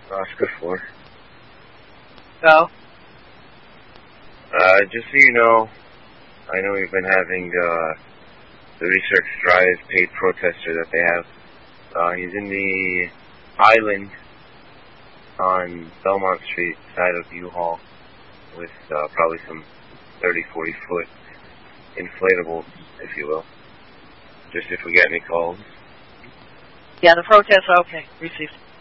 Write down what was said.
Oscar 4. So? Just so you know, I know we've been having the Research Drive paid protester that they have. He's in the island on Belmont Street, side of U-Haul, with probably some 30, 40 foot inflatables, if you will. Just if we get any calls. Yeah, the protests are okay. Received.